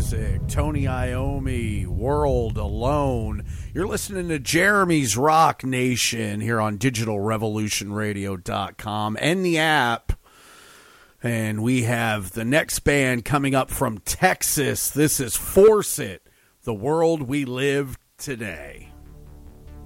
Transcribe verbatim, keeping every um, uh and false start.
classic. Tony Iommi, World Alone. You're listening to Jeremy's Rock Nation here on digital revolution radio dot com and the app. And we have the next band coming up from Texas. This is Force It, The World We Live Today.